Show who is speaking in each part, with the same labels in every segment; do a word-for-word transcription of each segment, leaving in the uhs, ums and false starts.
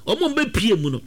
Speaker 1: omo be pie mu no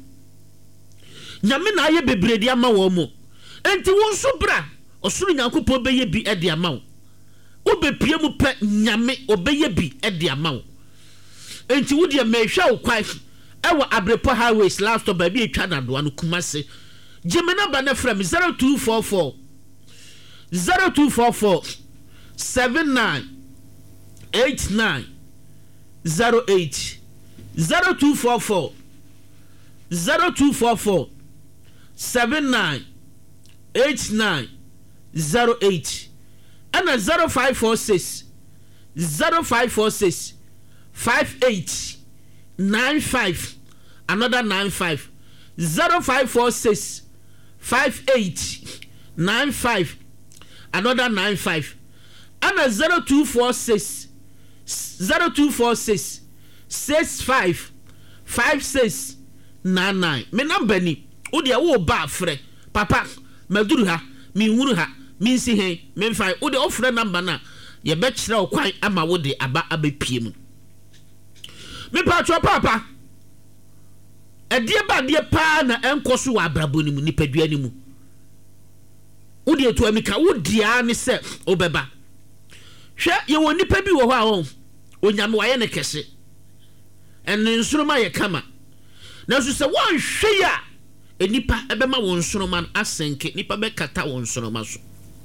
Speaker 1: nyame na aye bebredi ama wo mo enti won so bra osoro nyankopon be ye bi e de ama wo obe pie mu pe nyame obeye bi e de ama wo enti wo de mehwa wo kwai ewa Abrepo highways last stop ba bi etwa nadoa no Kumase Jimena ba na from zero two four four zero two four four seven nine eight nine zero eight zero two four four zero two four four seven nine eight nine zero eight and a zero five four six zero five four six five eight nine five another nine five zero five four six five eight nine five another nine five and a zero two four six zero two four six six five five six nine nine. Me number ni o de wo ba frɛ papa maduru ha me hunu ha me nsi he me mfa o de ofrɛ number na ye be kyerɛ o kwan ama wo de aba abepie mu me pa twa papa edie ba de pa na enkoso wa abrabo ni mu ni padua ni mu o de to amika wo dia ne se obeba hwɛ ye wo nipa bi wo ho a wo onyame wa ye ne kese en nsuruma ye kama na so se won hwe ya enipa ebema won nsuruma asenke nipa be kata won nsuruma so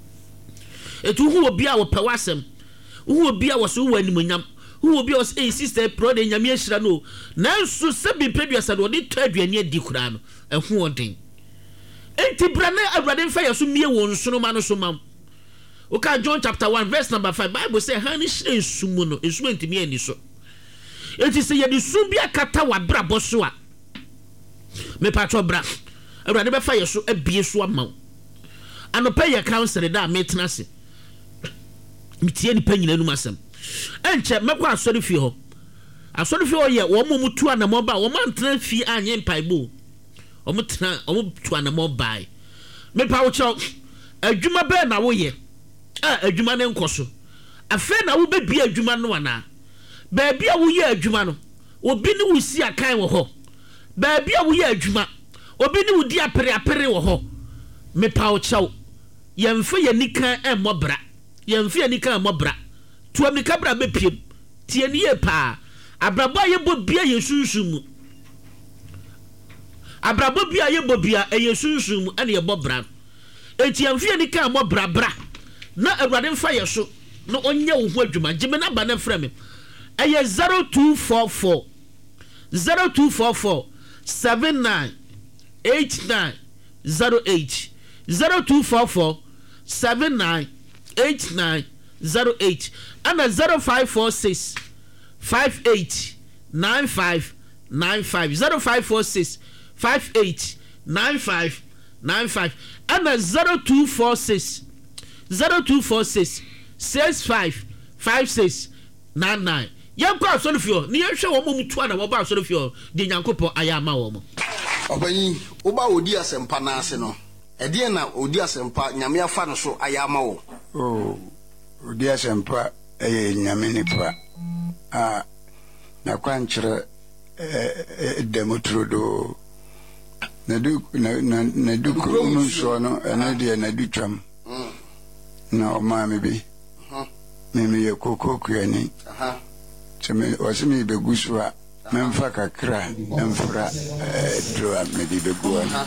Speaker 1: etu hu obi a wo pe wasem hu obi a wo so wo animonyam hu obi a wo say sister pro de nyame ahira no na so se bi pedua se do de to aduane adi kura no ehu odin enti brane awrade mfa ye so mie won nsuruma no so mam oka John chapter one verse number five Bible say hani hire sumu no esu ntimi ani so enti se ye de sum bia kata wa brabo so a me patro bra awrade be fa ye so abie so amaw anopa ye counsel da metena se mitie ni panyina nu masem enche mekwa asori fi ho asori fi ho ye wo mo mutu anamo ba wo mantena fi anye mpaibo wo mutena wo mutu anamo bai me pa wo cho adwuma be na wo ye ah adwuma ne nkoso afa na wo be bia adwuma no wana ba bia wo ye adwuma no obi ni wo si akan wo ho ba bia wo ye adwuma obi ni wo di apere apere wo ho me pa wo cho yemfa ye nikan emmobra yemfa ye nikan emmobra to amika bra bepiem tie ni ye pa abrabo ye bobia ye sunsumu abrabo bia ye bobia e ye sunsumu ene ye bobra enti yemfa ye nikan emmobra bra na awrade mfa ye so no onye wo ho adwuma gime na ba na frɛ me eye zero two four four zero two four four seven nine eight nine zero eight zero two four four seven nine eight nine zero eight and a zero five four six five eight nine five nine five zero five four six five eight nine five nine five and a zero two four six zero two four six six five five six nine nine. Yam kwa so fio ni yehwe wo mo mutu ana wo ba so fio de nyankopɔ ayama wo mo
Speaker 2: obanyi wo ba odi asempa na ase no ede na odi asempa nyame afa no so ayama wo
Speaker 3: oh odi asempa eye nyame ni pa ah na kwankyere eh demotrodo na du na na du ko no so no ena de na du twam na o ma me bi me me ye kokoko kuani aha Cheme wasimi beguswa memfa kakra emfra droa medi begua
Speaker 4: na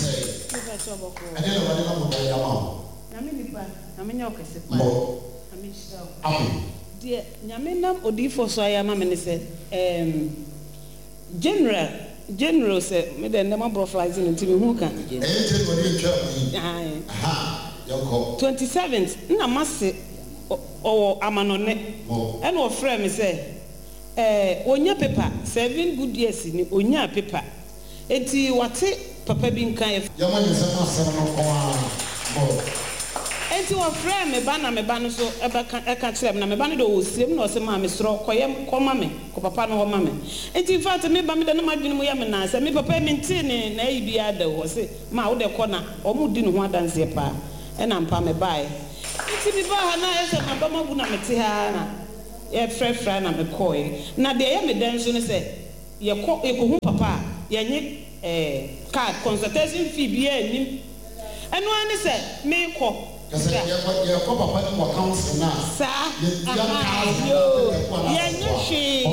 Speaker 4: mimi pa na menya okese pa na mimi shao die nyame nam odifo so ayama me ne se em general general se me de ndema broflies in timi hu kan eh general ntwa mai aha yoko twenty-seventh na masse o amanone ene o frɛ me se eh onya paper seven good years ni onya paper enti wate papa bi nkan
Speaker 5: ya ma nyesa na asɛm no ko a bo
Speaker 4: enti wo frɛ me ba na me ba no so e ba ka e ka kyerɛ me na me ba no do wo siem na o se ma me soro koyem ko ma me ko papa no ho ma me enti in fact me ba me de no madwene mu ya me na se me papa me nti ne na yi bia da wo se ma wo de ko na o mu di no ho adanse pa e na mpa me bae enti mi ba ha na e se ma ba ma bu na me te ha na e frɛ frɛ na me koe na de ye me dan so ne se ye ko e ko hu papa yenye eh card consultation fee bi anim eno ani se me ko
Speaker 5: Yes, yeah, papa for council now.
Speaker 4: Sir, yo, yenye shi.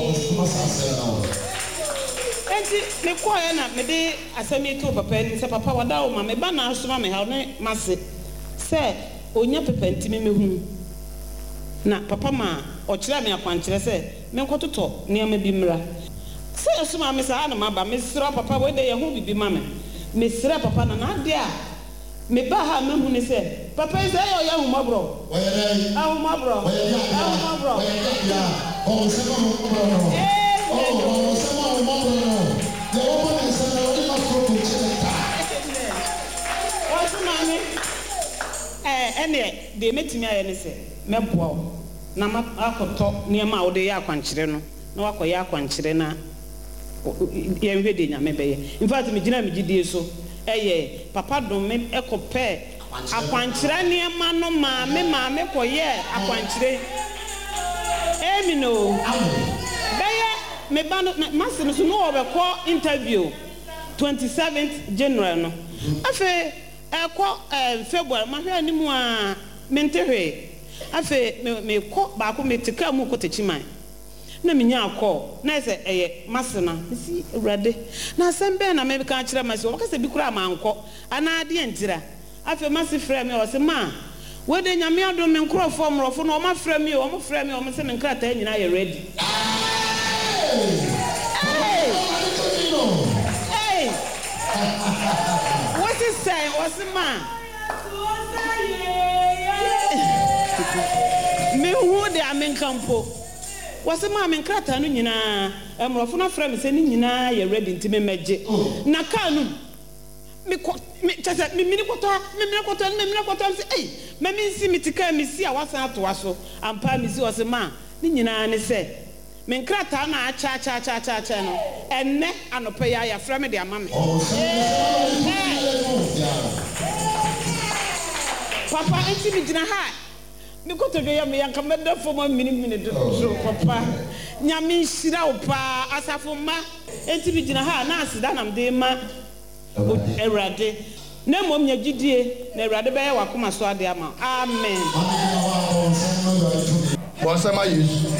Speaker 4: Enti me ko ya na me de asemi to papa ni se papa wada o ma me ba na asoma me ha ne mase se onya papa ntimi me hu na papa ma o kire me akwankyere se me nkototo ne ama bi mra se asoma me sa na ma ba me sira papa we de ye hu bibi ma me me sira papa na na de a me ba ha me hu ne se papa se yo ya hu mabro
Speaker 5: o ye dai
Speaker 4: a hu mabro
Speaker 5: o ye ya
Speaker 4: a hu mabro
Speaker 5: o ye ya o se ma hu mabro no o se ma hu mabro no de o mo ne se na o ma tro ko cheta
Speaker 4: o se ma ni eh ene de metimi aye ne se meboa o na ma akoto niam a wo de ya akwankyere no na wakoya akwankyere na ye hwe de nyame beye in fact me gina me gidie so eye papa dom me ekope akwankyere niam no ma me ma me koye akwankyere emi no beye me ba no master so no obekọ interview twenty-seventh January no afa ekọ February ma hwe animu a mentehwe afa me ko ba ko me tika mu ko techiman na me nya akọ na ese eye masena si urade na sembe na me ka kire masi o ka se bi kura ma anko ana ade entira afa masi frɛ me o se ma we de nyame ado me nkrofo mrofo na o ma frɛ me o mo frɛ me o mo se me nkrata nyina ye ready hey hey what is saying what's the man me who de amen campo what's the man nkrata no nyina emrofo na frɛ me se ni nyina ye ready ntime meje na kanu me me chasa me mini kwota me mini kwota me mini kwota se eh me mi nsi mitika mi si a wasan atoa so ampa mi si wose ma ni nyina ne se me nkrata na acha cha cha cha cha no enne anopa ya ya fra me de ama me papa enti mi gina ha mi ko to ya me yanka me da fo ma mini mini do papa nyame nhira wo pa asafo ma enti mi gina ha na asida nam de ma Erade na mom nya gidie na erade be ya wakoma so ade ama amen
Speaker 5: bo sama yesu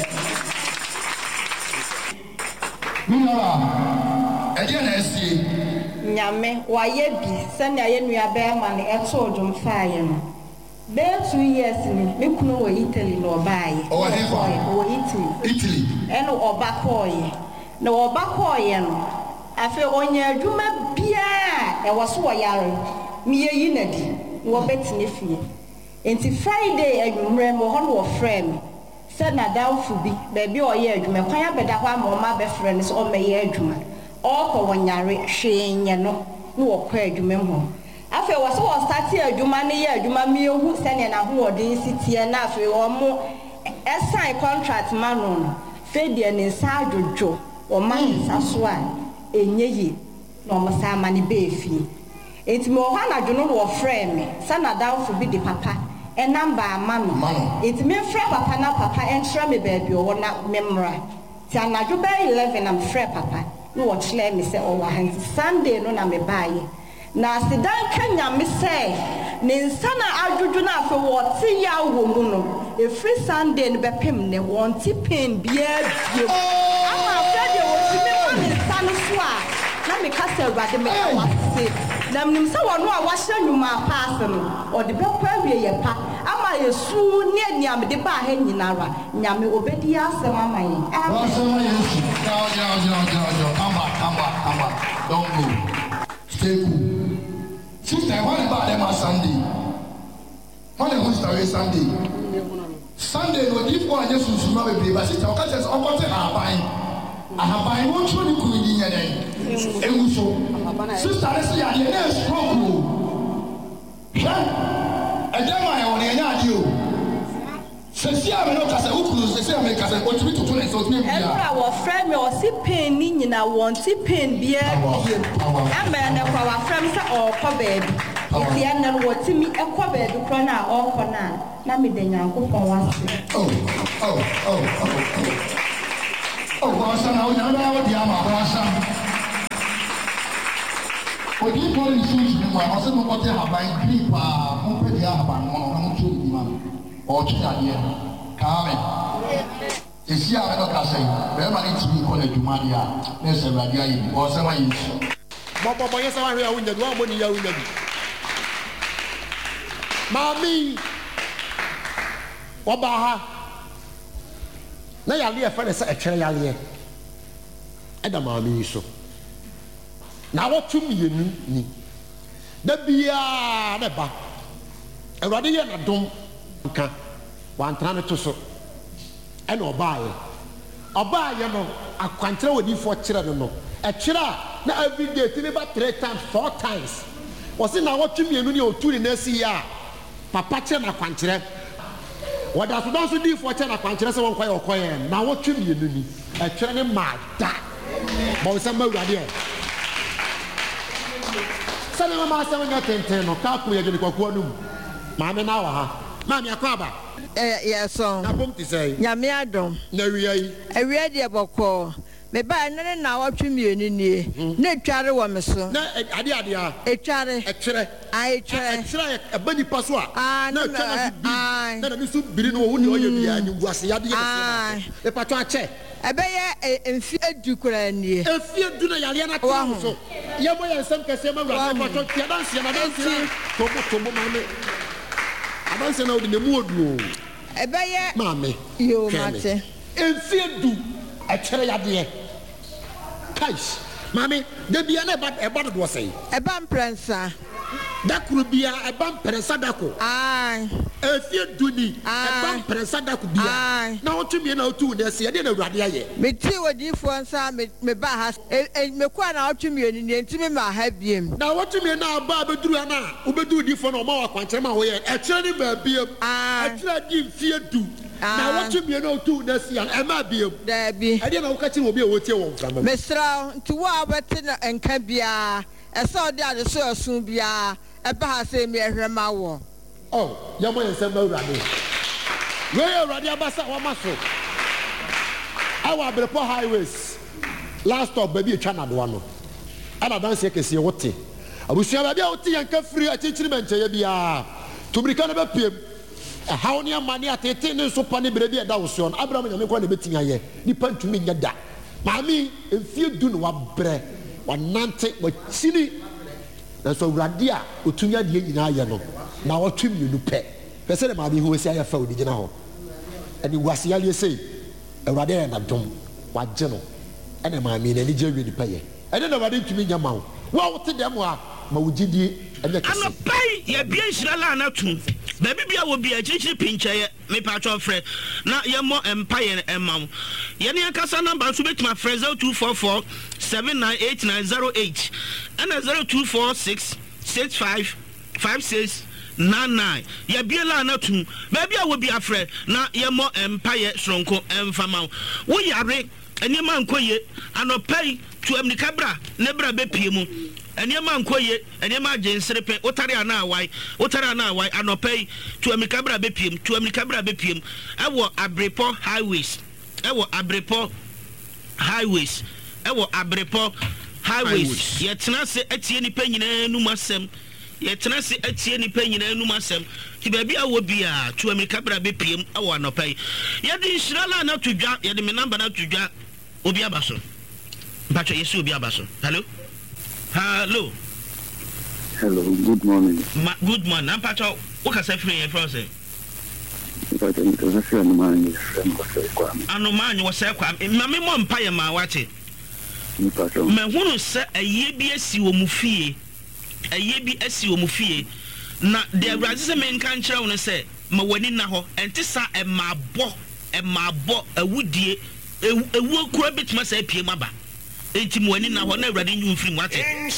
Speaker 5: mama eje na esie
Speaker 6: nyame waye bi sene aye nua be ma ne eto odum faaye no be two years ni me kuno wo Italy no baaye
Speaker 5: o wa hefa
Speaker 6: wo Italy
Speaker 5: Italy
Speaker 6: eno oba koye na oba koye no afi onye adwuma bia e woso wo yare mi yeyi nadi wo betine fie enti Friday adwumre mo ho no wo frame se na dawfu bi ba bi o ye adwuma kwan abeda ho ama o ma be frame so o meye adwuma o ko wonyare hwenye no no wo kwa adwuma ho afi woso wo start adwuma ne ye adwuma mi ehu se ne na ho odin sitie na afi wo mo assign contract manu fedie ne sa adwojo o ma nsa so a enyeyi no masama ni befi enti mo ha na dwono wo frɛ me sana dawfo bi de papa e number ama no enti me frɛ papa na papa entra me baabi o na memra ti anadwo ba eleven am frɛ papa no wo kyerɛ me sɛ o wa han Sunday no na me baaye na sidan kanya me sɛ ne nsana adwodwo na afɛ wo ti ya wo mu no e free Sunday no bepem ne won ti pen bia bia ama afɛ de wo ti me ma ne nsana so a na me ka sɛ Awurade me ka wase na mnim sɛ wo no a wahye nwuma paase no o de bepɛ wie ye pa ama yesu ne aniam de ba ha nyinara nyame obedi asɛm ama yen
Speaker 5: amen now now now now come back come back come back don't go stay cool sister what about them on Sunday what them on Sunday Sunday no if one just to know be but sister okay just on come aban aban won tro ni kunu ni nyane egu so sister let's say ya na stroke o ha edema e won enya ade o sesi ame no kasa ukuru sesi ame kasa otumi tutu na so tumi bia
Speaker 6: Ebra wo frɛ me o si pen ni nyina won ti pen bia bia ame na kwa wa frɛ me sɛ o kɔ baabi enti ana wo ti mi ekɔ baabi kɔ na o kɔ na na me de Nyankopɔn wase
Speaker 5: oh oh oh oh oh wa sana o nyana wa di ama wa sana Odi ko ni susu ni wa ose mo kote haban green pa mo pe dia haban mo na mo tu ni ma o tu ya dia ka me esi a me ka sei be ma ni ti ko le juma dia na se ra dia yi o se ma yi bo bo bo ye se wa hwe a wunya du o mo ni ya wunya du mami oba ha na ya le e fa se e twere ya le e da mami so na wotum yenu ni da bia na ba awurade ye na dom nka wantra ne to so e na obaaye obaaye no akwantra wodi fo kire no no e kire na every day tini ba three times four times wosi na wotum yenu ni oturi na si ya papa kire na akwantra wada so don so di fo kire na akwantra se won kwaye okoye na wotum yenu ni e kire ne ma da bo se ma awurade e sani mama asɛm nya tenten no ka ko yɛ de kwakuo no mu maame na wa ha maame akwaba
Speaker 7: eh yeso
Speaker 5: na bom ti sɛ
Speaker 7: nyame adom
Speaker 5: na wiya yi
Speaker 7: awiya de bɔkɔ me ba ne na watwe mienu nie na tware wɔ me so
Speaker 5: na ade ade a
Speaker 7: etware
Speaker 5: ɛkyerɛ
Speaker 7: ai tware
Speaker 5: ɛkyerɛ ɛba nipa so a
Speaker 7: na
Speaker 5: tware bi na na so biri no wo ne ɔyɛ bi a nyu ase yade yɛ e pato akyɛ
Speaker 7: ɛbɛyɛ mfi adu kura nie
Speaker 5: efi adu na yale na tɔ so ye mo yɛ nsɛm kɛse ma wura ma tɔ tia danse na danse tobo tobo ma me abanse na odi ne mu odu
Speaker 7: ɛbɛyɛ
Speaker 5: maame
Speaker 7: yo mate
Speaker 5: efi adu ɛkyerɛ yadeɛ kais maame de bia na ɛba ɛba do wɔsɛn
Speaker 7: ɛba mprensa
Speaker 5: dakuru bia ɛba mprensa dako
Speaker 7: ai
Speaker 5: efi adu ni ɛba mprensa dako bia na wotumi na otu na ɛsɛ yɛde na awurade ayɛ
Speaker 7: meti wodifo nsa me me ba ha me kwa na wotumi ni ni ntimi ma ha biem
Speaker 5: na wotumi na aba beduru ana obeduru difo na ɔma wakwankyerɛ ma woyɛ ɛkyerɛ ne ba biem ɛkyerɛ di mfi adu na wotumi na otu na ɛsɛ ɛma biem
Speaker 7: da bi
Speaker 5: ɛde na wokakyerɛ obi a wotie wɔn mframa
Speaker 7: mesra nti wo a wobɛte na nka bia ɛsɛ ɔde ade so asu bia ɛba ha sɛ mi ɛhwɛ ma wɔ
Speaker 5: oh yɛmɔ yɛn nsɛm na awurade wei awurade abasa wɔma so ɛwɔ abrepɔ highways last stop baabi etwa nadoa no ɛna danseɛ kɛseɛ wote abusua baabi a wote yɛn ka firi akyikyiri mɛnkyɛyɛ biara tumirika no bɛpiem ɛhaw ne ama ne atete ne nso pa ne berɛ bi ɛda wo soɔ no abraham nyame kɔ na ɛbɛtumi ayɛ nipa ntumi nyɛ da maame mfie du no wabrɛ wanante wakyini nanso awurade a ɔtumi adeɛ nyinaa yɛ no na wɔtwe mmienu pɛ pɛ sɛ dɛ maame ho asi ayɛ fa odi gyina hɔ ɛne wasealeɛ sei awurade yɛ nadom wagye no ɛna maame no ani gye awie nipa yɛ ɛne na awurade ntumi nya ma wo wo a wote dɛm a ma wo gyidie ɛnyɛ kɛse
Speaker 1: anɔpai yɛbie nhyira la anatom baabi bia wɔ bia akyirikyiri pinkyɛeɛ mepatwɔ frɛ na yɛmmɔ mpa yɛn ɛma wo yɛne yɛnkasa namba nso bɛtumi afrɛ zero two four four seven nine eight nine zero eight ɛna zero two four six six five five six nine nine yɛbie la anatom baabi a wɔ bia frɛ na yɛmmɔ mpa yɛ soronko ɛmfama wo woyare nneɛma nkɔ ye anɔpai tu amnika bra ne bra bɛpie mu nneɛma nkɔ ye nneɛma agye nsere pɛ wotare ana awai wotare ana awai anɔpai tu amnika bra bɛpie mu tu amnika bra bɛpie mu ɛwɔ abrepɔ highways ɛwɔ abrepɔ highways ɛwɔ abrepɔ highways yɛtena se atie nipa nyinaa num asɛm yɛtena se atie nipa nyinaa num asɛm ti baabi a wɔ bia tu amnika bra bɛpie mu ɛwɔ anɔpai yɛde nhyira la na to dwa yɛde me namba na to dwa obi aba so mpatwa yɛsi obi aba so hello hello
Speaker 8: hello good morning
Speaker 1: Ma, good morning mpatwa wokasa firi yɛ frɛ sɛ
Speaker 8: mpatwa nkasa firi anomaanyi frɛ nkɔsɛ kwam
Speaker 1: anomaanyi wɔsɛ kwam mame mmɔ mpa yɛ ma wate
Speaker 8: mpatwa
Speaker 1: mahunu sɛ ɛyɛ bi asi wɔ mu fie ɛyɛ bi asi wɔ mu fie na de awurade sɛ menka nkyerɛ wo no sɛ ma w'ani na hɔ ɛnte sa ɛmaabɔ ɛmaabɔ awudie ewu kura bituma sɛ pie mu aba enti mo ani na hɔ na awurade nyu mfiri mu ate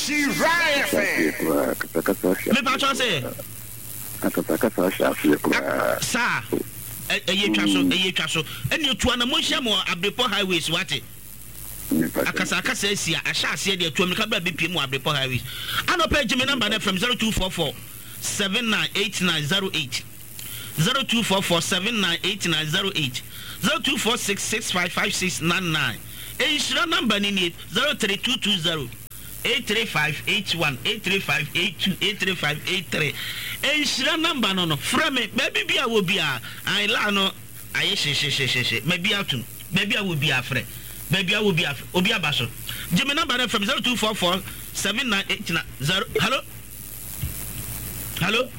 Speaker 1: me pa cho sɛ
Speaker 8: akapakasa ahyafe kura
Speaker 1: sa ɛyɛ twa so ɛyɛ twa so ɛne otua na mo hyɛ mo abrepɔ highways wate akasa akasa asia ahya ase de atuam ka ba bepie mu abrepɔ highways anɔpɛ gye me number na from zero two four four seven nine eight nine zero eight zero two four four seven nine eight nine zero eight zero two four six six five five six nine nine. Insurance number ni zero three two two zero eight three five eight one eight three five eight two eight three five eight three enhyira number no no frɛ me baby bia wo bia ai la no aye hye hye hye hye maybe atum baby a wo bia frɛ baby a wo bia obi aba so give me number from zero two four four seven nine eight nine zero. Hello hello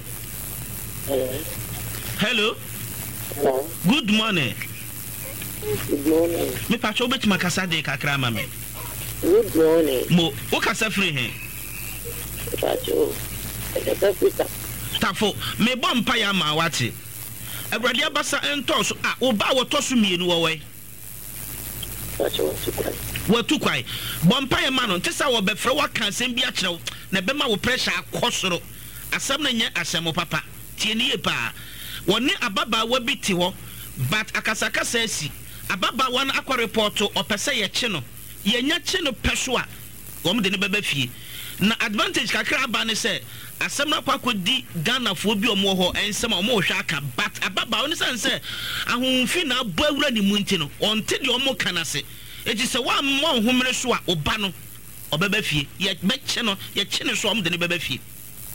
Speaker 1: hello
Speaker 9: Hello.
Speaker 1: Good morning.
Speaker 9: Good morning.
Speaker 1: Me pacho bet makasa de kakra ma me.
Speaker 9: Good morning.
Speaker 1: Mo, o kasa free he.
Speaker 9: Pacho. Eka pita.
Speaker 1: Tafo, me bom pa ya ma wate. Awurade abasa ento so ah, oba wo to so mienu wo we.
Speaker 9: Pacho tukwai.
Speaker 1: Wo tukwai. Bom pa ya ma no, ntesa wo befre wa kan sem bi a kyerɛw, na be ma wo pressure akosoro. Asɛm na nya asɛm papa. Tie ne ye pa. Woni ababa wa bi ti ho, but akasakasa asi. Ababa wan akwa report o pese ye kye no. Ye nya kye no peso a, wo de ne beba fie. Na advantage kakra aba ne se asɛm na kwa kodi Ghana fo bi omo ho ensɛm omo hwa aka, but ababa woni san se ahomfi na abo awura ne mu nti no onte de omo kana se eti se wa mo homre so a oba no obeba fie ye be kye no ye kye ne so omo de ne beba fie.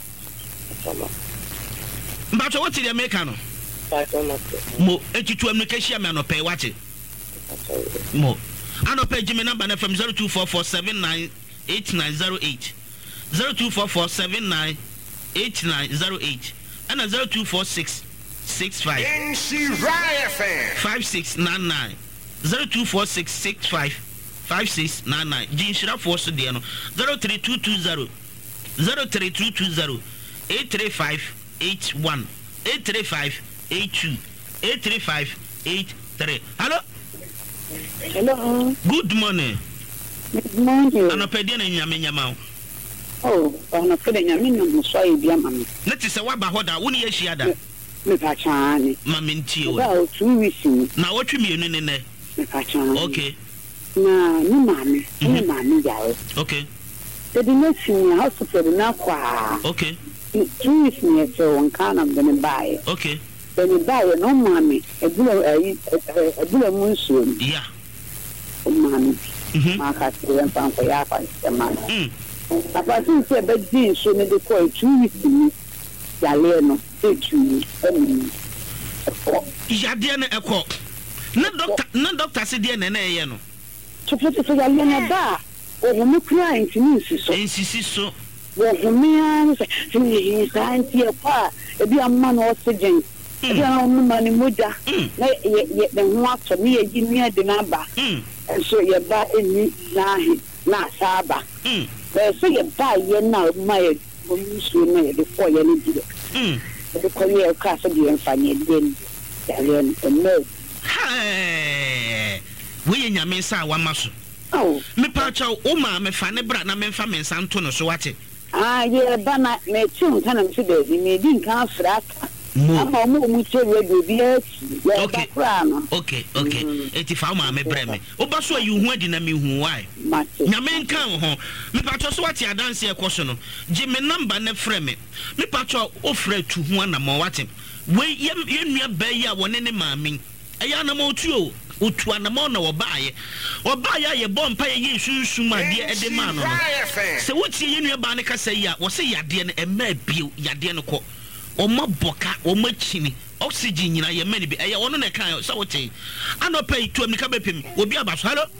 Speaker 1: Mbato what the American no mo etitu amnikashia me anope wate mo anope jime number na from zero two four four seven nine eight nine zero eight zero two four four seven nine eight nine zero eight and zero two four six six five five six nine nine zero two four six six five five six nine nine Jinshira force de no zero three two two zero zero three two two zero eight three five eight one eight three five eight two eight three five eight three. Hello.
Speaker 9: Hello.
Speaker 1: Good morning.
Speaker 9: Good morning.
Speaker 1: Anopedi na nyame nyama.
Speaker 9: Oh, anopedi nyame no so e bia mama.
Speaker 1: Let se wa ba hoda woni ye hia da.
Speaker 9: Me pa chaani.
Speaker 1: Mama nti o.
Speaker 9: Ba o two weeks ni.
Speaker 1: Na wotwe mienu ne ne.
Speaker 9: Me pa chaani.
Speaker 1: Okay.
Speaker 9: Na ni mama, ni mama yawo.
Speaker 1: Okay.
Speaker 9: They did not see me hospital na kwa.
Speaker 1: Okay.
Speaker 9: Two weeks ni so one kind of been buy.
Speaker 1: Okay.
Speaker 9: Then buy no mommy. A bull a bull moon.
Speaker 1: Yeah.
Speaker 9: Oh mommy.
Speaker 1: Mhm.
Speaker 9: Ma ka se yan fan ko ya fa se ma.
Speaker 1: Mm.
Speaker 9: Papa tin se be din so ne de ko two weeks ni. Ya le no. E two.
Speaker 1: Ya de na ekọ. Na doctor na doctor se de na na ye no.
Speaker 9: Chofete so ya le na ba. O mo kra intini so.
Speaker 1: Ensisi so.
Speaker 9: Well, me, he's anti a part, a be a man oxygen. I don't know money muda. Yet the walk for me, a junior the number. And so you're back in me, not Saba. Well, so you buy your now, my woman, before you need it. The Korea Cassidy and Fanny again, and no.
Speaker 1: Hey, we in your mesa one muscle.
Speaker 9: Oh,
Speaker 1: me pacho, Oma, me fanny brat, na me famine Santono, so what it.
Speaker 9: Ah, yeah, but not me too, can I see the me didn't come for that. I'm a more okay,
Speaker 1: okay, okay. eighty-five me breme. Oba so you hu adi na me hu why. Nyame nkan ho. Me pacho so what ya dance e kwaso no. Gi me number na frɛ me. Me pacho ofrɛ tu hu na mo wate. We yenua ba yi a wone ne maami. Eya na mo tu o. Otu anamo na obaye. Obaye ye bompa ye sunsun ma de ede ma no. Se wutie yenua ba ne kasa yi a wo se yade ne ema bio yade ne kɔ. Oma boka oma chini oxygen nyina ye mani bi eye wono na kan so wote anopai to amika bepem obi abaso hello.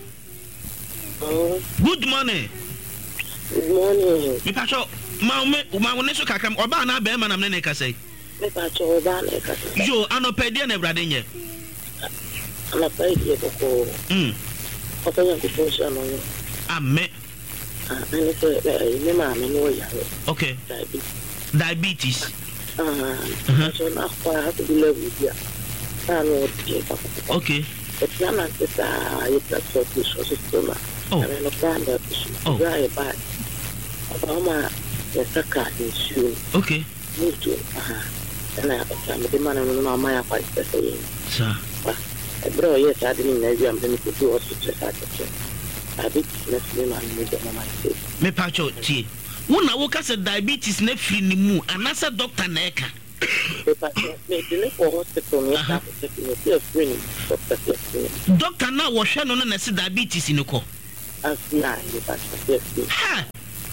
Speaker 1: Good morning.
Speaker 9: Good morning.
Speaker 1: Mi pacho ma me ma woni so kakam oba na ba ma na me ne kasai.
Speaker 9: Me pacho oba na kasai.
Speaker 1: Yo anopai de na brade nye.
Speaker 9: Anopai de ko.
Speaker 1: Mm.
Speaker 9: Opa ya ko function no.
Speaker 1: Amen.
Speaker 9: Ah, me se me ma me no ya.
Speaker 1: Okay.
Speaker 9: Diabetes.
Speaker 1: Diabetes.
Speaker 9: Ah, so na kwa ha to level dia. Ah no,
Speaker 1: okay.
Speaker 9: It's not like this ah, you got so this system.
Speaker 1: Oh.
Speaker 9: I no plan that.
Speaker 1: Oh.
Speaker 9: Right back. Obama yes aka issue.
Speaker 1: Okay.
Speaker 9: Move to ah. And I am the man no no my fight say.
Speaker 1: Sir.
Speaker 9: Bro, yes, I didn't know you am going to do also just at the I did let me man me the mama say.
Speaker 1: Me pacho tie. Wona wo ka se diabetes na free ni mu anasa doctor na eka.
Speaker 9: Me dey for hospital me ta say free doctor.
Speaker 1: Doctor na wo hwe no na se diabetes ni ko.
Speaker 9: As na you pass yes.
Speaker 1: Ha.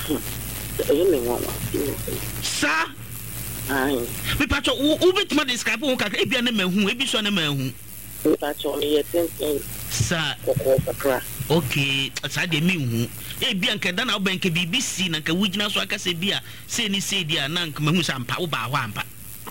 Speaker 10: ɛyɛ me nwa
Speaker 1: sa
Speaker 10: ai
Speaker 1: me pacho wo bit ma describe wo ka e bia na mahu e bi so na mahu
Speaker 10: me pacho me yɛ ten
Speaker 1: sa
Speaker 10: kokɔ kakra
Speaker 1: okay sa de me hu e bia nka da na wo bank B B C na nka wugina so aka se bia se ni se dia na nka mahu sa ampa wo ba ho ampa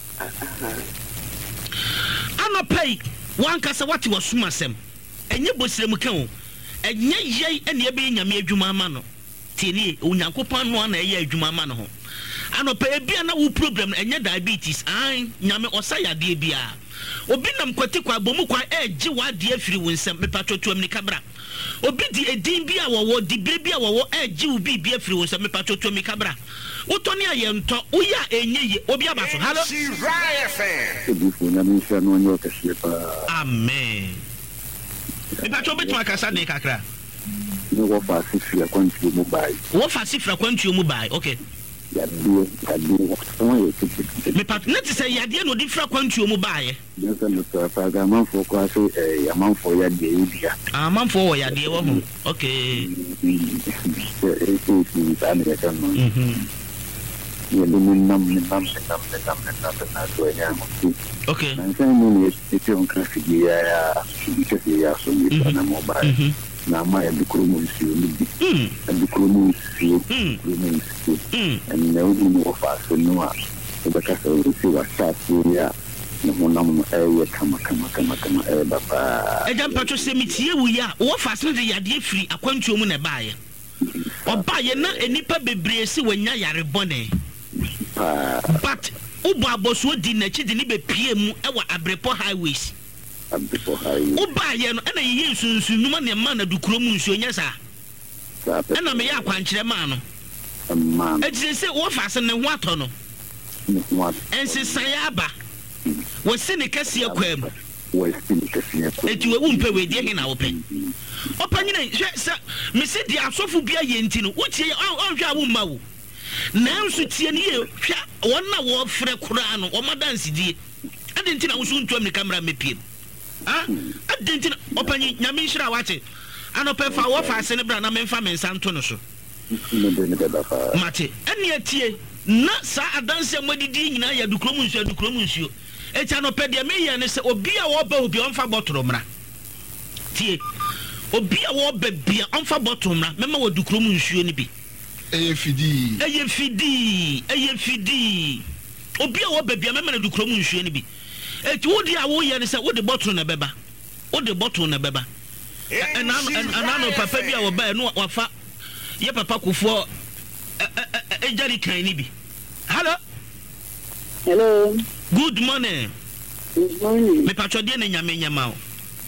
Speaker 1: ano pay wan ka se wati wasuma sem enye bosirem kan o enye yei ene ebe nyame adwuma ama no tieni onyankopon no na eye adwuma ama no ho ano pay bia na wo problem enye diabetes an nyame osayade bia obi nam kwati kwa bomu kwa eje wade afiri wo nsem mepatoto amni kabra obi di edin bia wo di bia wo eje wo bi bia afiri wo nsem mepatoto amni kabra utoni ayento uya enyeye obi abaso hello amen mepatoto betuma kasa ne kakra
Speaker 8: no wo fa sifra kwantu mu bai
Speaker 1: wo fa sifra kwantu mu bai okay
Speaker 8: yadie yadie so
Speaker 1: me pat net say yadie no di fra kwantu mu baaye
Speaker 8: nso no so fa ga manfo ko aso eh ya manfo yadie bia
Speaker 1: ah manfo wo yadie wo ho okay
Speaker 8: eh so si ta ne ka no mhm ye do min nam ni nam se nam se nam se nam na so ya mo
Speaker 1: okay
Speaker 8: nso ni ni e ti on traffic ya ya ke ya so ni na mobile na ma e dikuru mu nsi o ni
Speaker 1: mm
Speaker 8: e dikuru mu nsi mm
Speaker 1: mm
Speaker 8: and now we know of us no a e ba ka so si wa sa ya no mo nam no e ye kama kama kama kama e ba pa
Speaker 1: e jam patro se mitie wu ya wo fa so de yade afiri akwantuo mu na baaye obaye na enipa bebre si wanya yare bone but ubo aboso di na chi di ni be pie mu e wa abrepo highways
Speaker 8: abrepo highways
Speaker 1: ubaye no na ye sunsun numa ne ma na dukuro mu nsuo nya sa na me ya akwankyere ma no
Speaker 8: man
Speaker 1: ejire se wo fa se ne ho ato no
Speaker 8: what
Speaker 1: ense sayaba wo se ne kase akwam
Speaker 8: wo se ne kase akwam
Speaker 1: eti wo mpe we die he na wo pe opanyina hwe se me se di asofo bia ye nti no wo tie on hwe a wo ma wo na nso tie ne ye hwe won na wo frɛ kura no wo madanse die ade nti na wo so ntuam ne camera mepie ah ade nti na opanyi nyame nhira wache anope fa wo fa se ne bra na memfa mensa nto no so mate ene atie na sa adanse modidi nyina ya dukrom nsuo dukrom nsuo echa no pe de me ye ne se obi a wo ba obi onfa botoro mra tie obi a wo ba bia onfa botoro mra mema wo dukrom nsuo ni bi
Speaker 5: eye fidi
Speaker 1: eye fidi eye fidi obi a wo ba bia mema na dukrom nsuo ni bi echi wo di a wo ye ne se wo de botoro na beba wo de botoro na beba ana ana no papa bi a wo ba no wafa ye papa kufo e jari kan ni bi hello
Speaker 9: hello
Speaker 1: good morning
Speaker 9: good morning
Speaker 1: me patro de na nyame nyama o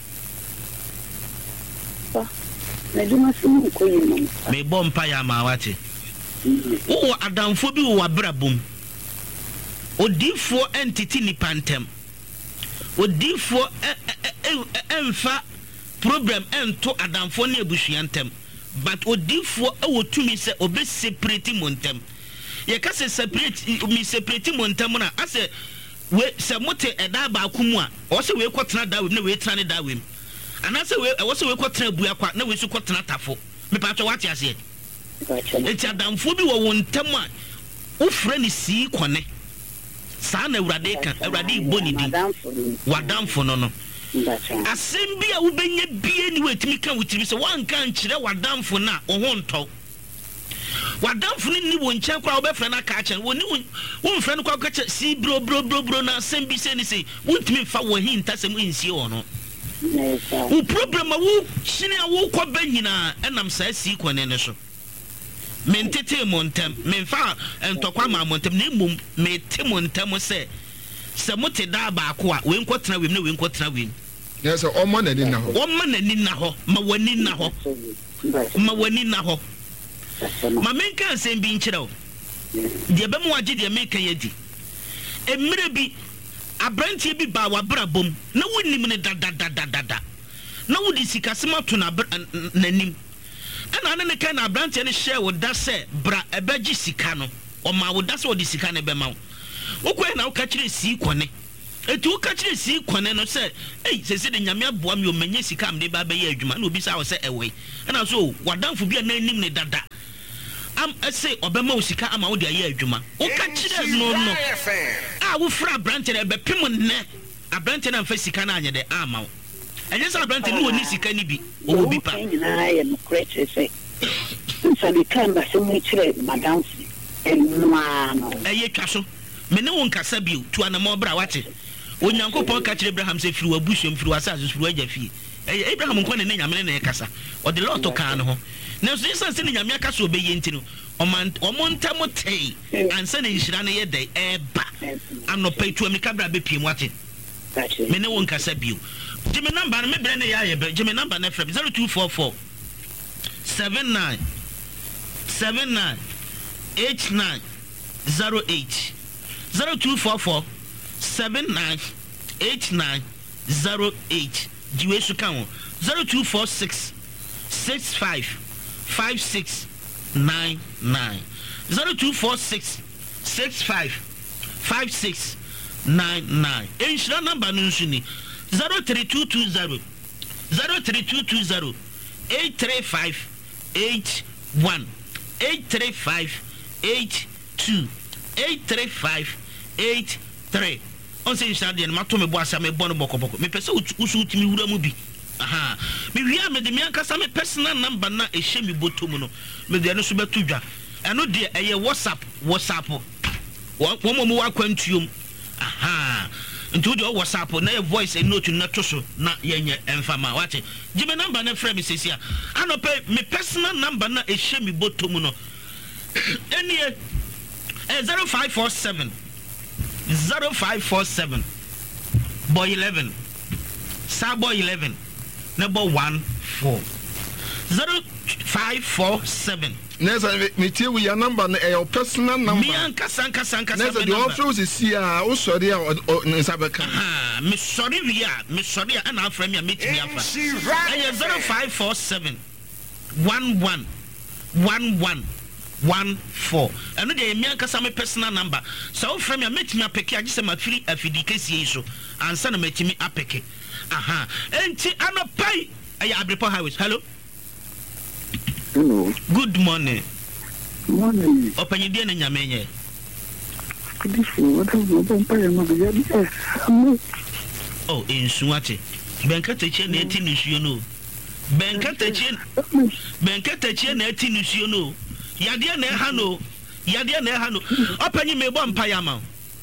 Speaker 9: pa na duma sumu ko yimo
Speaker 1: me bom pa ya ma wate wo adamfo bi wo abrabom odifo entity ni pantem odifo emfa problem ento adamfo na ebusuantem but odifo e wotumi se obe separate montem ye ka se separate mi separate montem na ase we se mote eda ba akumu a o se we kwotena da we na we tena ne da we ana se we e se we kwotena bua kwa na we su kwotena tafo me pa to wate ase enti adamfo bi wo wontem a wo fra ni si kone sa na awurade ka awurade boni di wadamfo no no asembi a wobenya bie ni wetimi kan wetimi se wanka nkyere wadamfo na wo ho ntɔ wadamfo ni wo nkyɛn kora wobɛfrɛ na ka kyɛn woni wo mfrɛ no kwa ka kyɛ si bro bro bro bro na asembi se ni se wontimi fa wo hi ntasɛm nsie wo no wo problem a wo kyene a wo kɔ ba nyina ɛnam saa si kɔne ne so mentete montem memfa ntɔkwa ma montem na mmom mete montem sɛ sɛ mote da ba ko a we nkɔtena wem na we nkɔtena wem
Speaker 5: yes o mo na ni na ho
Speaker 1: o mo na ni na ho ma wani na ho ma wani na ho ma menka asɛm bi nkyerɛ wo de be mo agye de menka yadi emire bi abrantie bi ba wabrabom na wonim ne dadadadada na wodi sikasema to na nanim ana ne ne kan abrantie ne share wo da sɛ bra ebegye sika no o ma wo da sɛ wo di sika ne be ma wo wokɔ na woka kyerɛ si kɔne etu woka kyerɛ si kɔne no sɛ ei sese de nyame aboa me o manye sika am de ba bɛyɛ adwuma na obi sa wo sɛ ɛwɛ ana so wadamfo bia na anim ne dada am say obema osika ama wo de aye adwuma wo ka kire no no a wo fra branch na be pem ne a branch na fa sika na anye de ama wo enye sa branch ni woni sika ni bi wo bi pa
Speaker 9: na ye no crate say so the time ba se mo kire madam enwa no
Speaker 1: eye twa so me ne won kasa bi tu anamo bra wache onyankopon ka kire Abraham se firi wabusuam firi wasase firi agya fie eye Abraham nko ne nyame ne kasa o de lot ka no ho na so yesa se ne nyame kasa obeye ntino omonta motei ansa ne nhira ne ye dai eba anopa tu amika bra be piem wate me ne won kasa bi jime number no me bre ne ya ye be jime number na frɛ zero two four four seven nine seven nine eight nine zero eight zero two four four seven nine eight nine zero eight diwe su kan zero two four six six five five six nine nine zero two four six six five five six nine nine enshira number no nsu ni zero three two two zero zero three two two zero eight three five eight one eight three five eight two eight three five eight three on say inside the mato me boasa me bono boko boko me pese usu utimi wura mu bi aha me wia me de me ankasa me personal number na ehye me botom no me de no so beto dwa eno de eye WhatsApp WhatsApp wo mo mo akwantuom aha nti de WhatsApp na e voice and note na to so na yenye emfama wate give me number na frame sesi a anope me personal number na ehye me botom no eni e zero five four seven zero five four seven boy eleven sabo eleven number one four zero five four seven
Speaker 11: nessa me tie we your number na your personal number
Speaker 1: me anka sanka sanka
Speaker 11: nessa the office is here o sorry nessa be kan
Speaker 1: ah me sorry we are me sorry and afra me meet me afa and zero five four seven one one one one one four and no dey me anka some personal number so from me meet me apeke agise ma free afidi kesi so ansa na metimi apeke aha enti anopai aya Abrepo highways hello
Speaker 8: hello
Speaker 1: good morning
Speaker 8: morning
Speaker 1: open die na nyamenye oh insu ate benka teche na eti nsuo no benka teche benka teche na eti nsuo no yade na ha no yade na ha no opanyi me bo mpa ya ma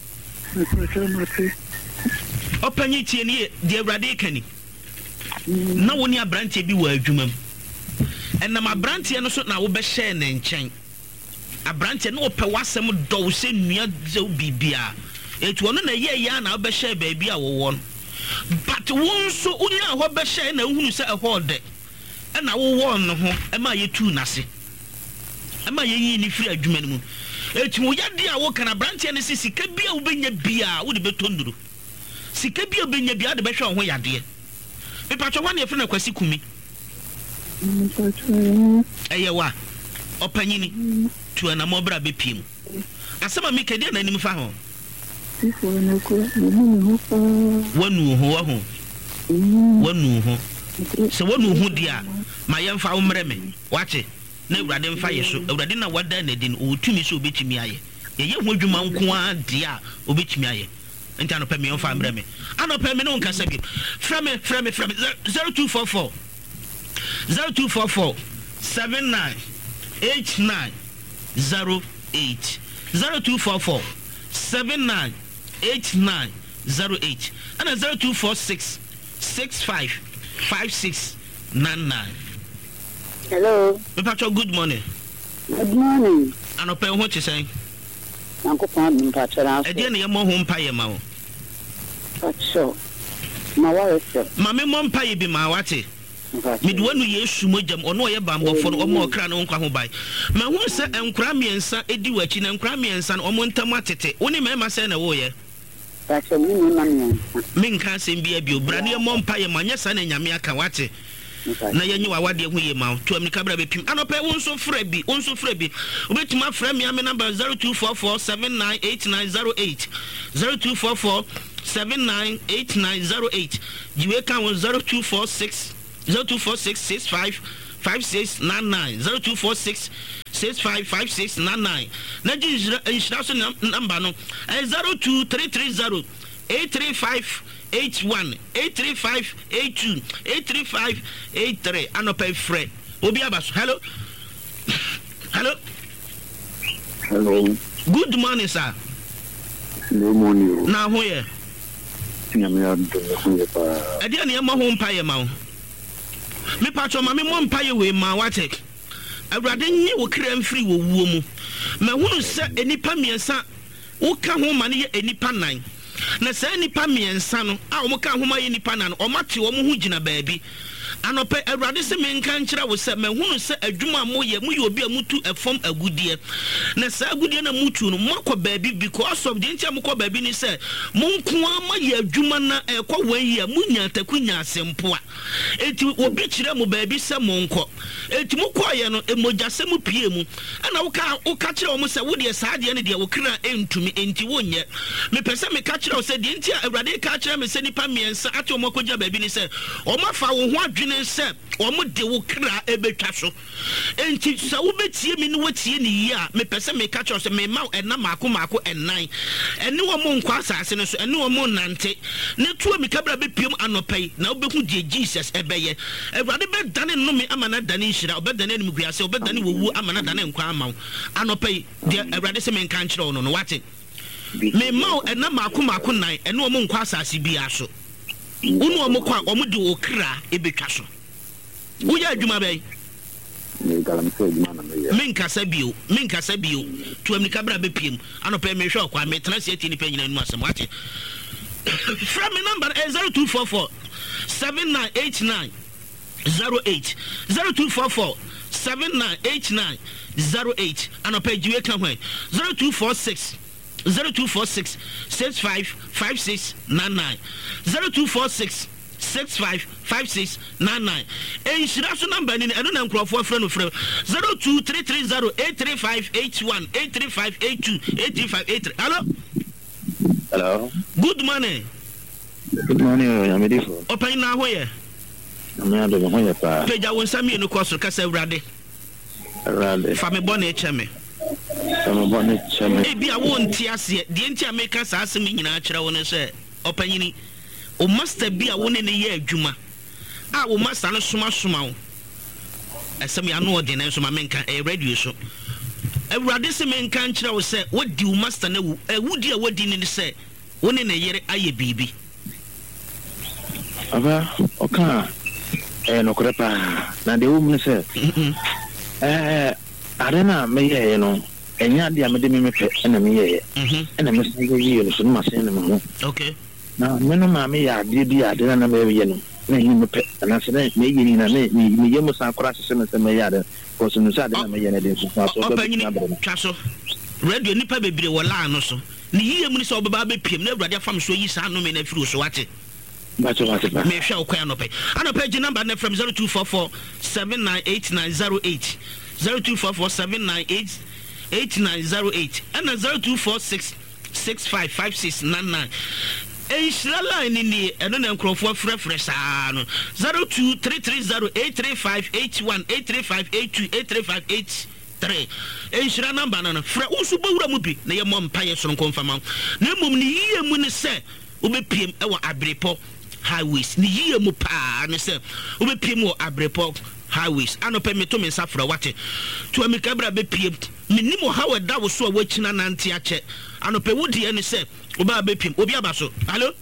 Speaker 1: opanyi tie ne de awrade kani na woni abrante bi wa adwumam enam abrante no so na wo be share ne nchen abrante no ope wasem do se nua ze bibia etu ono na ye ya na wo be share ba bia wo won but won so unya ho be share na hunu se ehol de na wo won no ho e ma ye tu nase ama yeyi ni free adwuma mu etu wo yade a wo kana branch ne sika bia wo benya bia wo de betonduru sika bia benya bia de behwe ho yade me patcho wan ye free na kwasi kumi eye wa opanyini tu ana mo bra be piem asema me kede na nim fa ho wanu ho wa ho wanu ho se wanu ho dia ma yemfa wo mreme wache na awrade mfa ye so awrade na wada na din otumi so obetimi aye ye ho dwuma nko a de a obetimi aye nti anopa me mfa mreme anopa me no nkasa bi frame frame frame zero two four four zero two four four seven nine eight nine zero eight zero two four four seven nine eight nine zero eight and zero two four six six five five six nine nine.
Speaker 9: Hello.
Speaker 1: Pacho, good morning.
Speaker 9: Good morning.
Speaker 1: Anope what you saying?
Speaker 9: Uncle Pam Pacho.
Speaker 1: E dey na ye mo hom paye ma wo.
Speaker 9: Pacho. Ma wa ese.
Speaker 1: Ma me mo paye bi ma wate. Me do wanu Yesu mojam ono ye bambofo no omo okra no nkwa ho bai. Ma hu se enkura miensa edi wachi na enkura miensa no omo ntam atete. Woni me ma se na wo ye.
Speaker 9: Pacho mi ni ma miensa.
Speaker 1: Me nka se bia bi obra ne mo paye ma nya sa na nyame aka wate. Na yenyi wa wade hu ye ma to amika bra be pim anope won so fra bi won so fra bi obetuma fra me am number zero two four four seven nine eight nine zero eight zero two four four seven nine eight nine zero eight jiwe kan zero two four six zero two four six six five five six nine nine zero two four six six five five six nine nine. Na ji inshira so number no zero two three three zero eight three five eight one eight three five eight two eight three five eight three. Anope frɛ obi abaso. Hello. Hello.
Speaker 8: Hello.
Speaker 1: Good morning, sir.
Speaker 8: Good morning.
Speaker 1: Na ho ye.
Speaker 8: Nyame adom ho ye pa.
Speaker 1: Ade na ye ma ho mpa ye ma wo. Me patcho ma me mo mpa ye we ma wate. Awurade nye wo kra mfiri wo wuo mu. Ma hunu se enipa miensa wo ka ho ma ne ye enipa nan. Na se enipa miensa no a wo ka ho ma ye enipa nan o mate wo ho gina baabi. Anope Awurade se me nka nkyira wo se ma hunu se adwuma mo ye mo ye obi a mutu efom agudie. Na se agudie na mutu no makọ baabi because of the ntia mokọ baabi ni se mo nko ama ye adwuma na ekọ wan ye munya takunya asempo a. Enti obi kire mo baabi se mo nko. Enti mo kọ ye no emoja se mo pie mu. Ana wo ka wo ka kire wo se wo de saa de ne de wo kra entumi enti wonye. Me pese me ka kire wo se de ntia Awurade ka kire me se nipa miensa ate mo kọja baabi ni se o mafa wo ho adwene se omo de wo kra ebetwa so enti sa wo betie mi ne watie ne yi a me pese me ka cho se me ma ena maako maako enan ene wo mo nkwa asase ne so ene wo mo nante ne to mi kabra be piem anopai na wo behu die Jesus ebeye Awurade be dane no me amana dane nhira obe dane ne mguase obe dane wo wu amana dane nkwa amaw anopai de Awurade se me nka nkyere no no wate me ma ena maako maako nan ene wo mo nkwa asase bia so unu omo kwa omo de wo kra ebetwa so uya adwuma bɛyi
Speaker 8: me galam se adwuma na me ye
Speaker 1: men kasa bio men kasa bio to amika bra bepiem anope me hwe kwa me tena se ati ni pa nyina nu asem ate from me number zero two four four seven nine eight nine zero eight zero two four four seven nine eight nine zero eight anope jiwe kan hwan zero two four six zero two four six six five five six nine nine zero two four six six five five six nine nine. And she has a number in I don't know for friend of friend zero two three three zero eight three five eight one eight three five eight two eight three five eight three. Hello.
Speaker 8: Hello.
Speaker 1: Good morning.
Speaker 8: Good morning. I'm ready for.
Speaker 1: Open now where?
Speaker 8: I'm not doing what you pa.
Speaker 1: Peja won sami no course kasa Awurade.
Speaker 8: Awurade.
Speaker 1: Fa me bone cheme.
Speaker 8: Fa me bone cheme.
Speaker 1: E bia won ti ase de nti ameka sa asem nyina akira won se opanyini o master bi a won ne ye adwuma a wo master no soma soma wo asem ya no ode na so ma menka e radio so Awurade se menka nkira wo se wodi wo master na wu e wudi a wodi ni se won ne yere aye bibi
Speaker 8: aba oka eh no krepa na de wo mu se eh arena me ye no enya de amede me me pe na me ye eh na me se ye no so ma se na me
Speaker 1: okay
Speaker 8: na meno ma me ya de bi ade na me ye no na yi me pe na se na me yi ni na me me ye mo san kora se se me ya de ko so no sa de na me ye na de so so
Speaker 1: twa so radio nipa bebre wala no so ni yi emu ni se obeba be piem na Awurade afam so yi sa no me na firi so wate
Speaker 8: ba cho wate ba
Speaker 1: me hwa okwa no pe ana pe number na from zero two four four seven nine eight nine zero eight zero two four four seven nine eight eight nine zero eight and zero two four six six five five six nine nine. Enshira line ni eno na nkrofo frefre saa no zero two three three zero eight three five eight one eight three five eight two eight three five eight three. Enshira number na fra usu bawura mu bi na ye mo mpa ye soro konfama na mum ni yie mu ne se obepiem e wa Abrepo highways ni yie mu pa ne se obepiem wo Abrepo highways anope me to me safra wate to amika bra be piem minimo how da wo so a wachina nante ache anope wodi ene se oba be piem obi abaso hello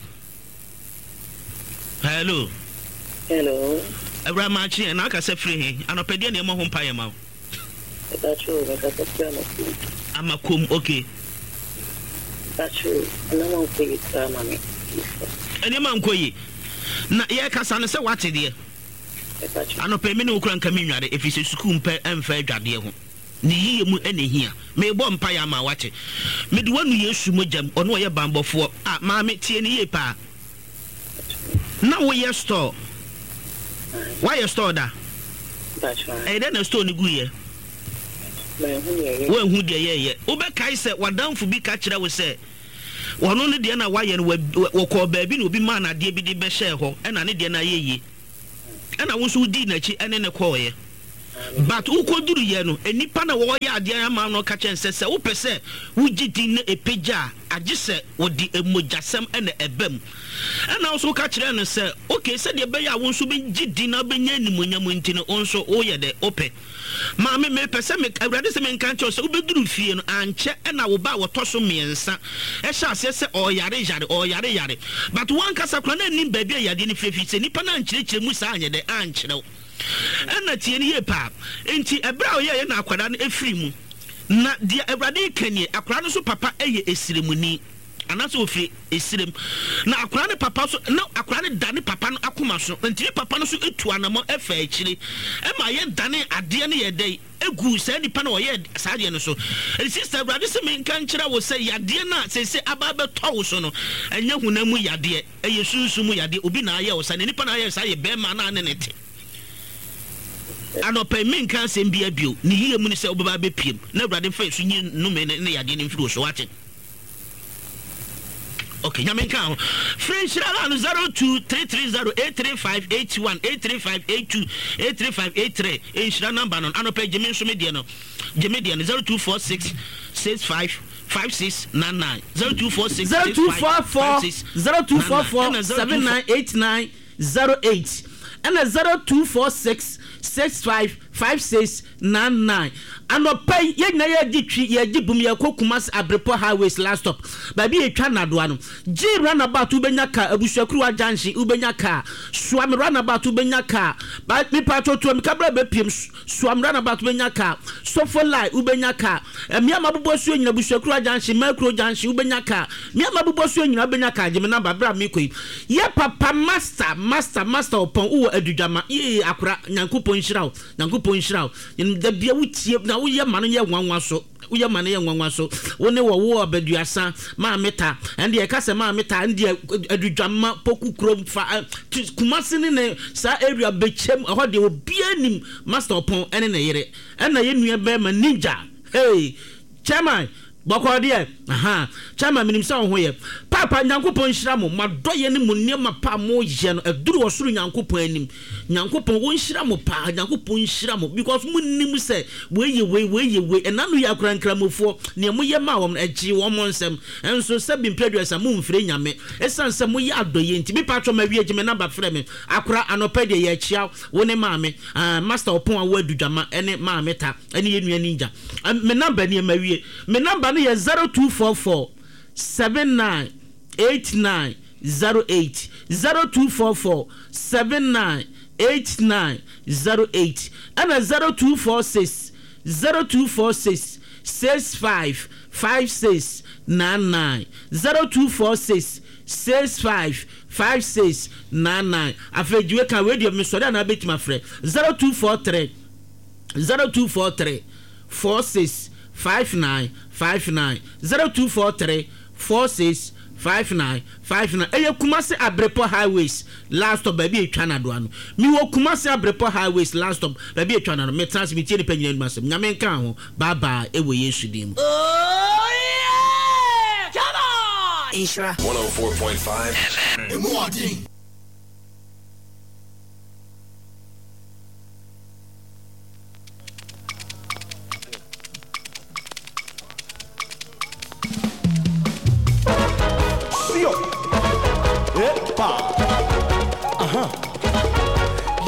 Speaker 1: hello
Speaker 10: hello
Speaker 1: Abra ma chi na aka se free he anope de ne mo ho mpa ye ma
Speaker 10: that's true that's true
Speaker 1: amakom okay
Speaker 10: that's true na mo ko yi sama me
Speaker 1: ene ma nkoyi na ye kasa ne se wate de anope me ne okura nka me nware efise suku mpa emfa adwade ho ni yiye mu ene hia me bo mpa ya ma wate me de wanu Yesu mogam ono ye bambofo ah ma me tie ne ye pa na wo ye store why ye store da
Speaker 10: that's right
Speaker 1: e de na store ni guye wo hu de ye ye wo be kai se wadamfo bi ka kire wo se wono ne de na wa ye no wo ko ba bi no bi ma na de bi de be share ho e na ne de na ye ye ena wo so di na chi ene ne ko ye but ukoduru ye no enipa na wo ya ade ama no ka chen se se wo pese wo gidi na epeja agye se wo di emojasem ena ebam ena so ka kire no se okay se de be ya wo nso be gidi na be nya animonyam ntino onso wo ye de ope ma me me pese me awrade se me nka nche se wo be duru fie no anche ena wo ba wo toso miensa e sha se se o yare yare o yare yare but one kasa kra na nim ba bia yade ni fefi se nipa na nkyere kyere mu sa anye de ankyere ɛna tie ne ye pa enti ebra o ye na akwada no efiri mu na dia awrade kanie akwada no so papa eye esiremuni anaso ofi esirem na akwada ne papa so na akwada ne dane papa no akoma so enti papa no so etu anamo efa akire e ma ye dane ade ne ye dai egu se nipa na o ye saade no so sister awrade se me nka nkyira wo se yade na se se aba be towo so no enye hunamu yade eye sunsu mu yade obi na aye wo sa ne nipa na aye sa ye be ma na ne nete ano pe men kan sem bia bio ni yie mu ni se obaba be piem na awrade fa so nyi no me ne yade ne mfiri so wache okay nyamen kan French rala zero two three three zero eight three five eight one eight three five eight two eight three five eight three inshira number no ano pe jemi so media no jemi dia zero two four six six five five six nine nine zero two four six zero two four four zero two four four seven nine eight nine zero eight and zero two four six six five five six nine nine anopai ye na ye di twi ye di bum ye kokumas abrepo highways last stop baby e twa nadoa no ji runabout ubenya ka abusuakuru ajanshi ubenya ka swam runabout ubenya ka ba mi pato to mi kabra be piem swam runabout ubenya ka sofo lie ubenya ka mi amabubo su nyina abusuakuru ajanshi macro janshi ubenya ka mi amabubo su nyina ubenya ka je me number bra mi koi ye papa master master master opon uwo adudwama ye akora nyankopon hirawo nyankopon hirawo da bia wutie na woyɛ ma no yɛ nwanwa so woyɛ ma no yɛ nwanwa so wo ne wo wo abaduasa ma meta ende e ka se ma meta ende adudwama poku krom fa kumase ne ne sa area bechem ho de obi anim master opon ene ne yere ena ye nua be ma ninja hey chairman boko de aha chairman minim sa ho ye papa nyankopon hira mo madoye ne mo nema pa mo ye no aduru osuru nyankopon anim nyankopon won hira mo pa nyankopon hira mo because mo nim se we ye we we ye we enanu ya krankramofo ne mo ye ma wo agi wo mo nsem enso se bi mpedwesa mo mfire nyame esan se mo ye adoye nti bi patro ma wie gime number frɛ me akora anopede ye chia wo ne maame master opon a wo adudwama ene maame ta ene ye nua ninja me number ne ma wie me number no ye zero two four four seven nine eight nine zero eight zero two four four seven nine eight nine zero eight and zero two four six zero two four six six five five six nine nine zero two four six six five five six nine nine afejiwe kan radio me sori na betima frɛ zero two four three zero two four three four six five nine five nine zero two four three four six five nine five nine eye Kumasi Abrepo highways last stop baby etwa na do ano mi wo Kumasi Abrepo highways last stop baby etwa na no me transmit ni panyina ni masem nyame nka ho bye bye ewo Yesu dim.
Speaker 12: Oh yeah, come on.
Speaker 13: Ishra one oh four point five F M.